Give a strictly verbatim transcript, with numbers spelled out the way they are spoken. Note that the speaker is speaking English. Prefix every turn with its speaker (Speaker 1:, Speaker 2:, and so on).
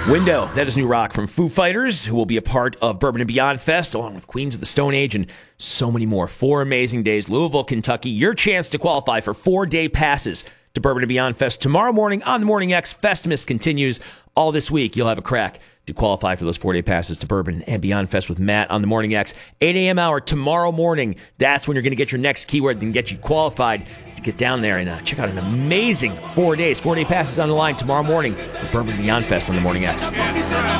Speaker 1: Window, that is new rock from Foo Fighters, who will be a part of Bourbon and Beyond Fest, along with Queens of the Stone Age and so many more. Four amazing days. Louisville, Kentucky. Your chance to qualify for four-day passes to Bourbon and Beyond Fest tomorrow morning on the Morning X. Festimus continues all this week. You'll have a crack to qualify for those four-day passes to Bourbon and Beyond Fest with Matt on the Morning X. eight a.m. hour tomorrow morning. That's when you're going to get your next keyword and get you qualified to get down there and uh, check out an amazing four days. Four-day passes on the line tomorrow morning for Bourbon and Beyond Fest on the Morning X.